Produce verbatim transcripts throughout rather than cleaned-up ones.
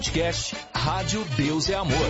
Podcast Rádio Deus é Amor.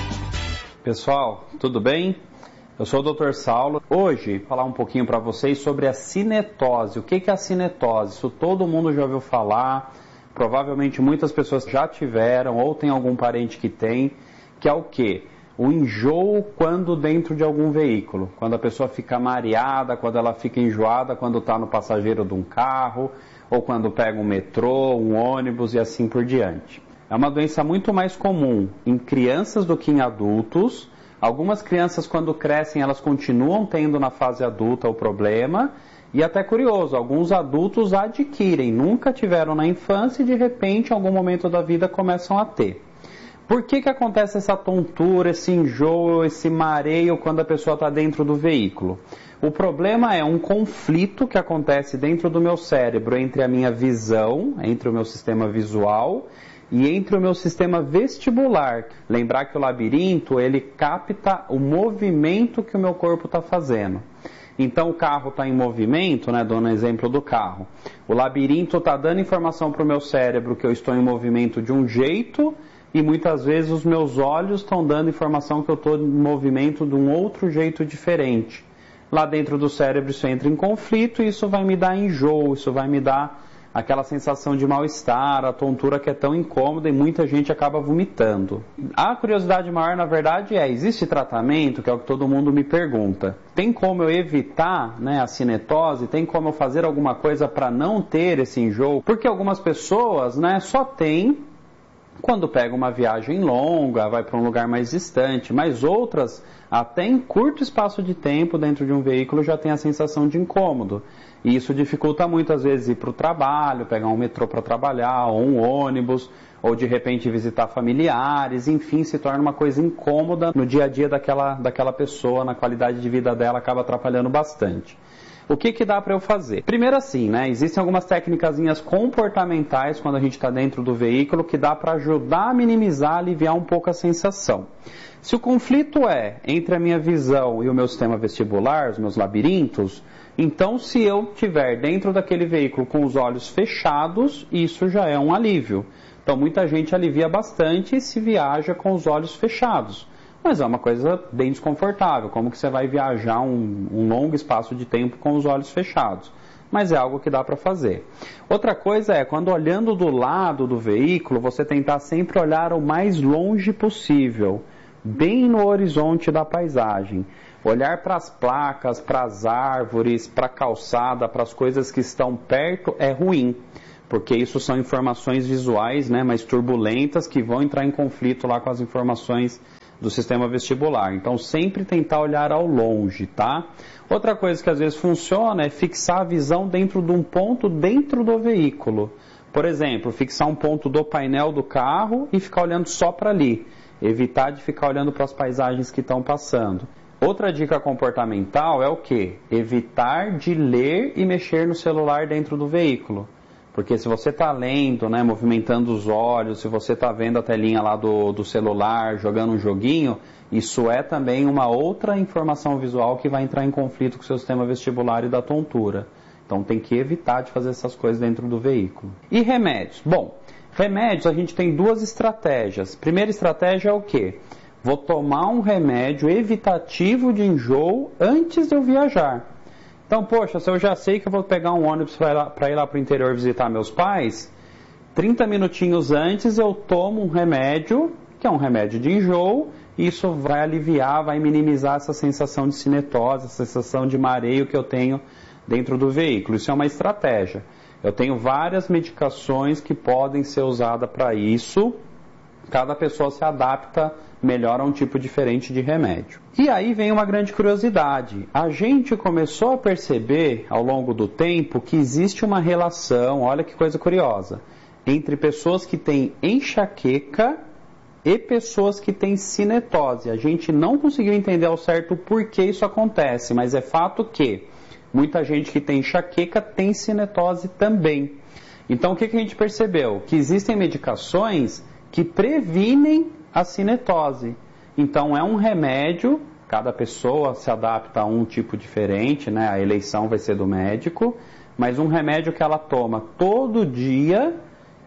Pessoal, tudo bem? Eu sou o doutor Saulo. Hoje, vou falar um pouquinho para vocês sobre a cinetose. O que é a cinetose? Isso todo mundo já ouviu falar, provavelmente muitas pessoas já tiveram ou tem algum parente que tem, que é o quê? O enjoo quando dentro de algum veículo. Quando a pessoa fica mareada, quando ela fica enjoada, quando está no passageiro de um carro, ou quando pega um metrô, um ônibus e assim por diante. É uma doença muito mais comum em crianças do que em adultos. Algumas crianças, quando crescem, elas continuam tendo na fase adulta o problema. E até curioso, alguns adultos adquirem, nunca tiveram na infância e de repente, em algum momento da vida, começam a ter. Por que que acontece essa tontura, esse enjoo, esse mareio quando a pessoa está dentro do veículo? O problema é um conflito que acontece dentro do meu cérebro entre a minha visão, entre o meu sistema visual e entre o meu sistema vestibular. Lembrar que o labirinto, ele capta o movimento que o meu corpo está fazendo. Então o carro está em movimento, né, dando exemplo do carro. O labirinto está dando informação para o meu cérebro que eu estou em movimento de um jeito e muitas vezes os meus olhos estão dando informação que eu estou em movimento de um outro jeito diferente. Lá dentro do cérebro isso entra em conflito e isso vai me dar enjoo, isso vai me dar aquela sensação de mal-estar, a tontura que é tão incômoda e muita gente acaba vomitando. A curiosidade maior, na verdade, é, existe tratamento, que é o que todo mundo me pergunta. Tem como eu evitar, né, a cinetose? Tem como eu fazer alguma coisa para não ter esse enjoo? Porque algumas pessoas, né, só têm quando pega uma viagem longa, vai para um lugar mais distante, mas outras, até em curto espaço de tempo dentro de um veículo, já tem a sensação de incômodo. E isso dificulta muitas vezes ir para o trabalho, pegar um metrô para trabalhar, ou um ônibus, ou de repente visitar familiares, enfim, se torna uma coisa incômoda no dia a dia daquela, daquela pessoa, na qualidade de vida dela, acaba atrapalhando bastante. O que que dá para eu fazer? Primeiro assim, né, existem algumas técnicazinhas comportamentais quando a gente está dentro do veículo que dá para ajudar a minimizar, aliviar um pouco a sensação. Se o conflito é entre a minha visão e o meu sistema vestibular, os meus labirintos, então se eu estiver dentro daquele veículo com os olhos fechados, isso já é um alívio. Então muita gente alivia bastante se viaja com os olhos fechados. Mas é uma coisa bem desconfortável, como que você vai viajar um, um longo espaço de tempo com os olhos fechados. Mas é algo que dá para fazer. Outra coisa é, quando olhando do lado do veículo, você tentar sempre olhar o mais longe possível, bem no horizonte da paisagem. Olhar para as placas, para as árvores, para a calçada, para as coisas que estão perto é ruim. Porque isso são informações visuais, né, mais turbulentas que vão entrar em conflito lá com as informações do sistema vestibular. Então, sempre tentar olhar ao longe, tá? Outra coisa que às vezes funciona é fixar a visão dentro de um ponto dentro do veículo. Por exemplo, fixar um ponto do painel do carro e ficar olhando só para ali. Evitar de ficar olhando para as paisagens que estão passando. Outra dica comportamental é o quê? Evitar de ler e mexer no celular dentro do veículo. Porque se você está lendo, né, movimentando os olhos, se você está vendo a telinha lá do, do celular, jogando um joguinho, isso é também uma outra informação visual que vai entrar em conflito com o seu sistema vestibular e da tontura. Então tem que evitar de fazer essas coisas dentro do veículo. E remédios? Bom, remédios a gente tem duas estratégias. Primeira estratégia é o quê? Vou tomar um remédio evitativo de enjoo antes de eu viajar. Então, poxa, se eu já sei que eu vou pegar um ônibus para ir lá para o interior visitar meus pais, trinta minutinhos antes eu tomo um remédio, que é um remédio de enjoo, e isso vai aliviar, vai minimizar essa sensação de cinetose, essa sensação de mareio que eu tenho dentro do veículo. Isso é uma estratégia. Eu tenho várias medicações que podem ser usadas para isso. Cada pessoa se adapta melhor a um tipo diferente de remédio. E aí vem uma grande curiosidade. A gente começou a perceber ao longo do tempo que existe uma relação, olha que coisa curiosa, entre pessoas que têm enxaqueca e pessoas que têm cinetose. A gente não conseguiu entender ao certo por que isso acontece, mas é fato que muita gente que tem enxaqueca tem cinetose também. Então o que que a gente percebeu? Que existem medicações que previnem a cinetose. Então é um remédio, cada pessoa se adapta a um tipo diferente, né? A eleição vai ser do médico, mas um remédio que ela toma todo dia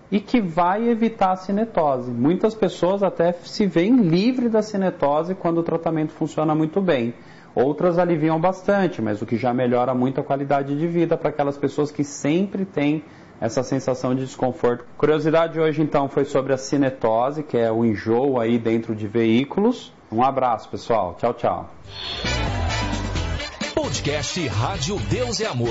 e que vai evitar a cinetose. Muitas pessoas até se veem livres da cinetose quando o tratamento funciona muito bem. Outras aliviam bastante, mas o que já melhora muito a qualidade de vida para aquelas pessoas que sempre têm essa sensação de desconforto. Curiosidade hoje então foi sobre a cinetose, que é o enjoo aí dentro de veículos. Um abraço, pessoal. Tchau, tchau. Podcast Rádio Deus é Amor.